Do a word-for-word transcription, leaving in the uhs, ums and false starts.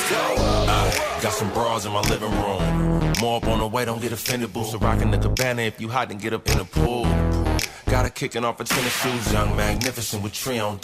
Uh, got some bras in my living room. More up on the way, don't get offended. Boots are rocking the cabana. If you hot, then get up in the pool. Got her kicking off her tennis shoes. Young, magnificent with Tree on